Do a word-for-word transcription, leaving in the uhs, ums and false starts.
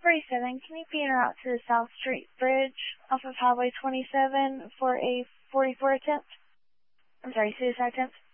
forty-seven, can you be en route to the South Street Bridge off of Highway twenty-seven for a forty-four attempt? I'm sorry, suicide attempt.